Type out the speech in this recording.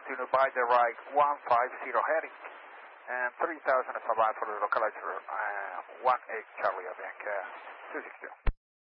continue by the right 150 heading, and 3000 is arrived for the localizer, 18 Charlie Bianca 260.